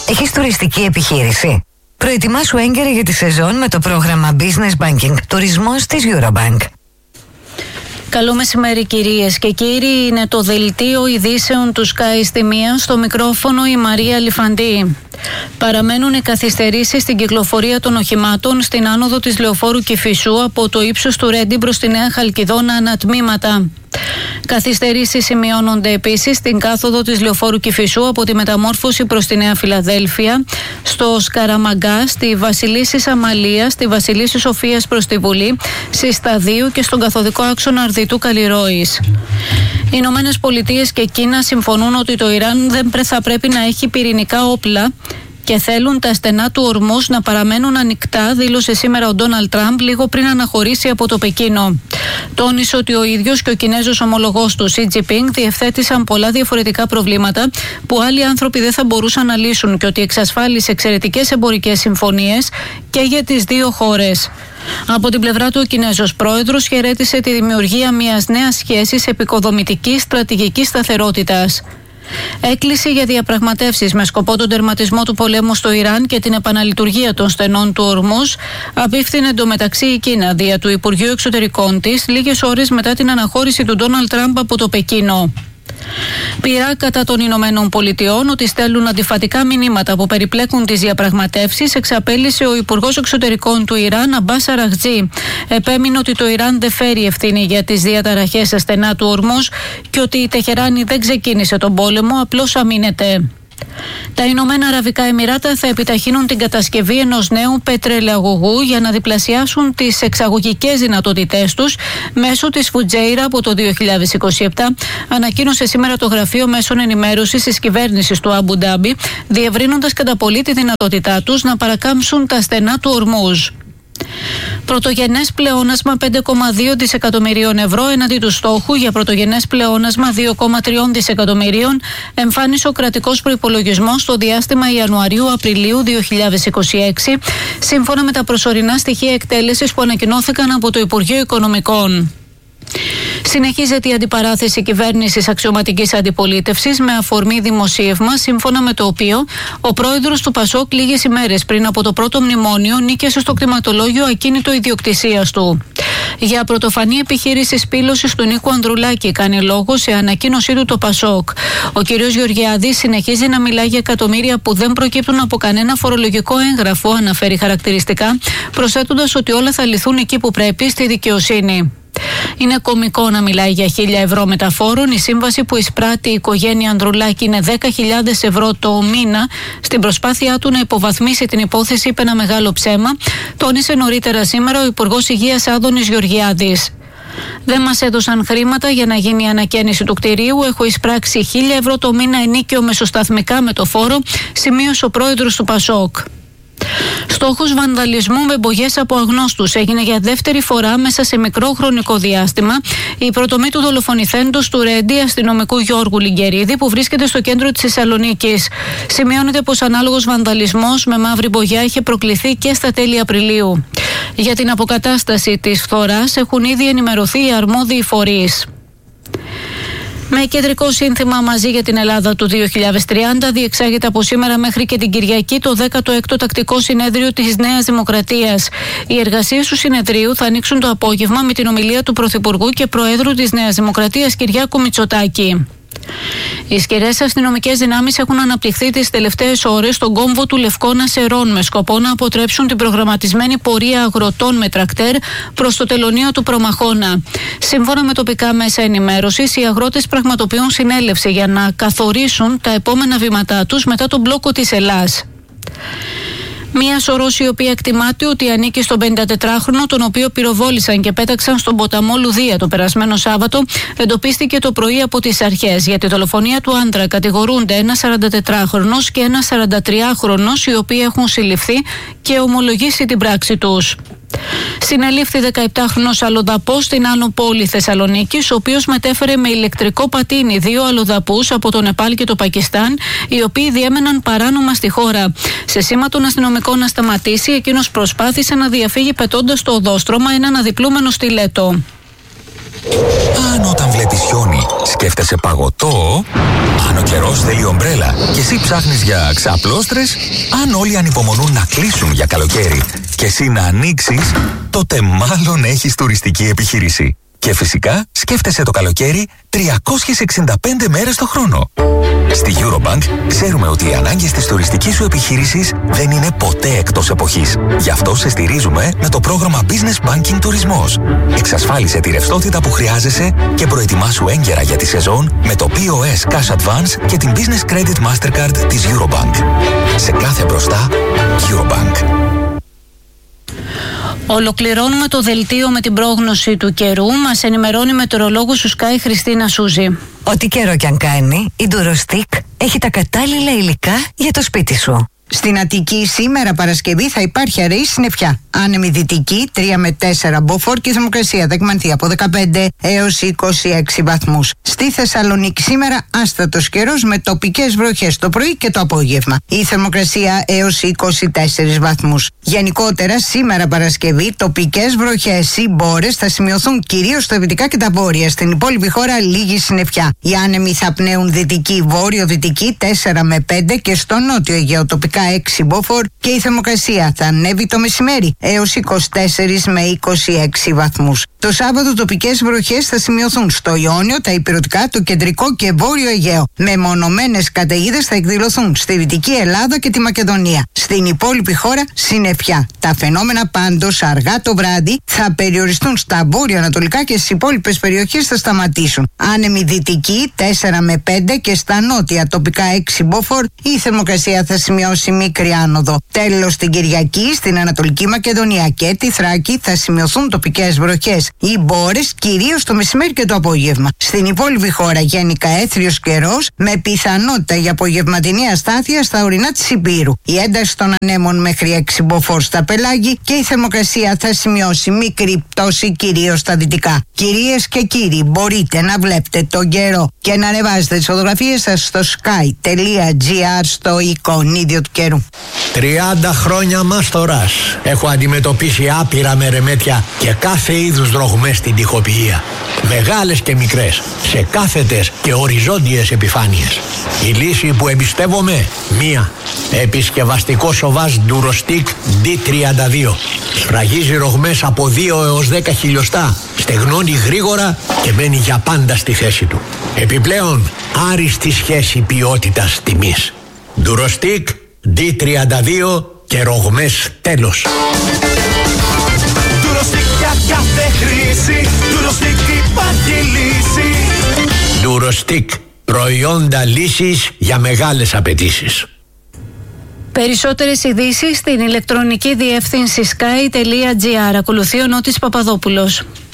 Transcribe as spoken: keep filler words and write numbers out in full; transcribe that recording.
Έχεις τουριστική επιχείρηση? Προετοιμάσου έγκαιρα για τη σεζόν με το πρόγραμμα Business Banking Τουρισμός της Eurobank. Καλό μεσημέρι κυρίες και κύριοι, είναι το δελτίο ειδήσεων του Sky στη μία, στο μικρόφωνο η Μαρία Λιφαντή. Παραμένουν οι καθυστερήσεις στην κυκλοφορία των οχημάτων στην άνοδο της Λεωφόρου Κηφισού από το ύψος του Ρέντι προς τη Νέα Χαλκιδόνα ανατμήματα. Καθυστερήσεις σημειώνονται επίσης στην κάθοδο της Λεωφόρου Κηφισού από τη Μεταμόρφωση προς τη Νέα Φιλαδέλφια, στο Σκαραμαγκά, στη Βασιλίσσης Αμαλίας, στη Βασιλίσσης Σοφίας προς τη Βουλή, στη Σταδίου και στον καθοδικό άξονα Αρδιτού Καλλιρόης. Οι Ηνωμένες Πολιτείες και Κίνα συμφωνούν ότι το Ιράν δεν θα πρέπει να έχει πυρηνικά όπλα και θέλουν τα στενά του ορμούς να παραμένουν ανοιχτά, δήλωσε σήμερα ο Ντόναλντ Τραμπ λίγο πριν αναχωρήσει από το Πεκίνο. Τόνισε ότι ο ίδιος και ο Κινέζος ομολογός του, Σι Τζινπίνγκ, διευθέτησαν πολλά διαφορετικά προβλήματα που άλλοι άνθρωποι δεν θα μπορούσαν να λύσουν και ότι εξασφάλισε εξαιρετικές εμπορικές συμφωνίες και για τις δύο χώρες. Από την πλευρά του, ο Κινέζος πρόεδρος χαιρέτησε τη δημιουργία μιας νέας σχέσης επικοδομητικής στρατηγικής σταθερότητας. Έκκληση για διαπραγματεύσεις με σκοπό τον τερματισμό του πολέμου στο Ιράν και την επαναλειτουργία των στενών του ορμούς απίφθινε εντωμεταξύ η Κίνα δια του Υπουργείου Εξωτερικών της λίγες ώρες μετά την αναχώρηση του Ντόναλντ Τραμπ από το Πεκίνο. Πειρά κατά των Ηνωμένων Πολιτειών ότι στέλνουν αντιφατικά μηνύματα που περιπλέκουν τις διαπραγματεύσεις, εξαπέλυσε ο Υπουργός Εξωτερικών του Ιράν, Αμπάς Αραχτζή. Επέμεινε ότι το Ιράν δεν φέρει ευθύνη για τις διαταραχές στα στενά του ορμούς και ότι η Τεχεράνη δεν ξεκίνησε τον πόλεμο, απλώς αμήνεται. Τα Ηνωμένα Αραβικά Εμιράτα θα επιταχύνουν την κατασκευή ενός νέου πετρελαιαγωγού για να διπλασιάσουν τις εξαγωγικές δυνατότητές τους μέσω της Φουτζέιρα από το δύο χιλιάδες είκοσι επτά, ανακοίνωσε σήμερα το Γραφείο Μέσων Ενημέρωσης της κυβέρνησης του Αμπου Ντάμπι, διευρύνοντας κατά πολύ τη δυνατότητά τους να παρακάμψουν τα στενά του ορμούς. Πρωτογενές πλεόνασμα πέντε κόμμα δύο δισεκατομμυρίων ευρώ εναντί του στόχου για πρωτογενές πλεόνασμα δύο κόμμα τρία δισεκατομμυρίων εμφάνισε ο κρατικός προϋπολογισμός στο διάστημα Ιανουαρίου-Απριλίου δύο χιλιάδες είκοσι έξι, σύμφωνα με τα προσωρινά στοιχεία εκτέλεσης που ανακοινώθηκαν από το Υπουργείο Οικονομικών. Συνεχίζεται η αντιπαράθεση κυβέρνησης αξιωματικής αντιπολίτευσης με αφορμή δημοσίευμα, σύμφωνα με το οποίο ο πρόεδρος του Πασόκ λίγες ημέρες πριν από το πρώτο μνημόνιο νίκησε στο κτηματολόγιο ακίνητο ιδιοκτησίας του. Για πρωτοφανή επιχείρηση σπήλωσης του Νίκου Ανδρουλάκη κάνει λόγο σε ανακοίνωσή του το Πασόκ. Ο κ. Γεωργιάδης συνεχίζει να μιλάει για εκατομμύρια που δεν προκύπτουν από κανένα φορολογικό έγγραφο, αναφέρει χαρακτηριστικά, προσθέτοντας ότι όλα θα λυθούν εκεί που πρέπει, στη δικαιοσύνη. Είναι κωμικό να μιλάει για χίλια ευρώ μεταφόρων. Η σύμβαση που εισπράττει η οικογένεια Ανδρουλάκη είναι δέκα χιλιάδες ευρώ το μήνα. Στην προσπάθειά του να υποβαθμίσει την υπόθεση, είπε ένα μεγάλο ψέμα, τόνισε νωρίτερα σήμερα ο Υπουργός Υγείας Άδωνης Γεωργιάδης. Δεν μας έδωσαν χρήματα για να γίνει η ανακαίνιση του κτηρίου. Έχω εισπράξει χίλια ευρώ το μήνα ενίκιο μεσοσταθμικά με το φόρο, σημείωσε ο πρόεδρος του Πασόκ. Στόχος βανδαλισμού με μπογιές από αγνώστους έγινε για δεύτερη φορά μέσα σε μικρό χρονικό διάστημα η πρωτομή του δολοφονηθέντος του Ρέντι αστυνομικού Γιώργου Λιγκερίδη, που βρίσκεται στο κέντρο της Θεσσαλονίκης. Σημειώνεται πως ανάλογος βανδαλισμός με μαύρη μπογιά είχε προκληθεί και στα τέλη Απριλίου. Για την αποκατάσταση της φθοράς έχουν ήδη ενημερωθεί οι αρμόδιοι φορείς. Με κεντρικό σύνθημα «Μαζί για την Ελλάδα» του δύο χιλιάδες τριάντα διεξάγεται από σήμερα μέχρι και την Κυριακή το δέκατο έκτο τακτικό συνέδριο της Νέας Δημοκρατίας. Οι εργασίες του συνεδρίου θα ανοίξουν το απόγευμα με την ομιλία του Πρωθυπουργού και Προέδρου της Νέας Δημοκρατίας Κυριάκου Μητσοτάκη. Οι ισχυρές αστυνομικές δυνάμεις έχουν αναπτυχθεί τις τελευταίες ώρες στον κόμβο του Λευκώνα Σερών με σκοπό να αποτρέψουν την προγραμματισμένη πορεία αγροτών με τρακτέρ προς το τελωνείο του Προμαχώνα. Σύμφωνα με τοπικά μέσα ενημέρωσης, οι αγρότες πραγματοποιούν συνέλευση για να καθορίσουν τα επόμενα βήματά τους μετά τον μπλόκο της Ελλάς. Μία σωρός η οποία εκτιμάται ότι ανήκει στον πενηντατετράχρονο, τον οποίο πυροβόλησαν και πέταξαν στον ποταμό Λουδία το περασμένο Σάββατο, εντοπίστηκε το πρωί από τις αρχές. Για τη δολοφονία του άντρα κατηγορούνται ένας σαραντατετράχρονος και ένας σαραντατριάχρονος, οι οποίοι έχουν συλληφθεί και ομολογήσει την πράξη τους. Συνελήφθη δεκαεπτάχρονος αλλοδαπός στην Άνω Πόλη Θεσσαλονίκης, ο οποίος μετέφερε με ηλεκτρικό πατίνι δύο αλλοδαπούς από το Νεπάλ και το Πακιστάν, οι οποίοι διέμεναν παράνομα στη χώρα. Σε σήμα των αστυνομικών να σταματήσει, εκείνος προσπάθησε να διαφύγει πετώντας στο οδόστρωμα έναν αδιπλούμενο στιλέτο. Αν όταν βλέπεις χιόνι σκέφτεσαι παγωτό, αν ο καιρός θέλει ομπρέλα και εσύ ψάχνεις για ξαπλώστρες, αν όλοι ανυπομονούν να κλείσουν για καλοκαίρι και εσύ να ανοίξεις, τότε μάλλον έχεις τουριστική επιχείρηση. Και φυσικά σκέφτεσαι το καλοκαίρι τριακόσιες εξήντα πέντε μέρες το χρόνο. Στη Eurobank ξέρουμε ότι οι ανάγκες της τουριστικής σου επιχείρησης δεν είναι ποτέ εκτός εποχής. Γι' αυτό σε στηρίζουμε με το πρόγραμμα Business Banking Τουρισμός. Εξασφάλισε τη ρευστότητα που χρειάζεσαι και προετοιμάσου έγκαιρα για τη σεζόν με το πι ο ες Cash Advance και την Business Credit Mastercard της Eurobank. Σε κάθε μπροστά, Eurobank. Ολοκληρώνουμε το δελτίο με την πρόγνωση του καιρού. Μας ενημερώνει η μετεωρολόγος του Sky Χριστίνα Σούζη. Ό,τι καιρό κι αν κάνει, η Durostick έχει τα κατάλληλα υλικά για το σπίτι σου. Στην Αττική σήμερα Παρασκευή θα υπάρχει αραιή συννεφιά. Άνεμη δυτική τρία με τέσσερα μποφόρ και η θερμοκρασία θα εκμανθεί από δεκαπέντε έως είκοσι έξι βαθμούς. Στη Θεσσαλονίκη σήμερα άστατος καιρός με τοπικές βροχές το πρωί και το απόγευμα. Η θερμοκρασία έως είκοσι τέσσερις βαθμούς. Γενικότερα σήμερα Παρασκευή τοπικές βροχές ή μπόρες θα σημειωθούν κυρίως στα δυτικά και τα βόρεια. Στην υπόλοιπη χώρα λίγη συννεφιά. Οι άνεμοι θα πνέουν δυτική βόρειο-δυτική τέσσερα με πέντε και στο νότιο Αιγαίο τοπικά έξι μποφόρ και η θερμοκρασία θα ανέβει το μεσημέρι έως είκοσι τέσσερα με είκοσι έξι βαθμούς. Το Σάββατο τοπικές βροχές θα σημειωθούν στο Ιόνιο, τα ηπειρωτικά, το κεντρικό και βόρειο Αιγαίο. Μεμονωμένες καταιγίδες θα εκδηλωθούν στη Δυτική Ελλάδα και τη Μακεδονία. Στην υπόλοιπη χώρα συννεφιά. Τα φαινόμενα πάντως αργά το βράδυ θα περιοριστούν στα βόρειο-ανατολικά και στις υπόλοιπες περιοχές θα σταματήσουν. Άνεμη δυτική τέσσερα με πέντε και στα νότια τοπικά έξι μποφόρ η θερμοκρασία θα σημειώσει μικρή άνοδο. Τέλος την Κυριακή στην Ανατολική Μακεδονία και τη Θράκη θα σημειωθούν τοπικές βροχές ή μπόρες κυρίως το μεσημέρι και το απόγευμα. Στην υπόλοιπη χώρα γενικά έθριος καιρός με πιθανότητα για απογευματινή αστάθεια στα ορεινά της Υπήρου. Η ένταση των ανέμων μέχρι έξι μποφόρ στα πελάγη και η θερμοκρασία θα σημειώσει μικρή πτώση κυρίως στα δυτικά. Κυρίες και κύριοι, μπορείτε να βλέπετε τον καιρό και να ανεβάζετε τις φωτογραφίες σας στο sky.gr στο εικονίδιο του καιρού. τριάντα χρόνια μάστορας. Έχω αντιμετωπίσει άπειρα μερεμέτια και κάθε είδους δρογμές στην τοιχοποιία. Μεγάλες και μικρές, σε κάθετες και οριζόντιες επιφάνειες. Η λύση που εμπιστεύομαι, μία. Επισκευαστικό σοβάζ Durostick ντι τριάντα δύο. Σφραγίζει ρογμές από δύο έως δέκα χιλιοστά. Στεγνώνει γρήγορα και μένει για πάντα στη θέση του. Επιπλέον, άριστη σχέση ποιότητας τιμής. Durostick ντι τριάντα δύο και ρογμές τέλος. Durostick για κάθε χρήση, Durostick υπάρχει λύση. Durostick, προϊόντα λύσης για μεγάλες απαιτήσεις. Περισσότερες ειδήσεις στην ηλεκτρονική διεύθυνση sky.gr. Ακολουθεί ο Νότης Παπαδόπουλος.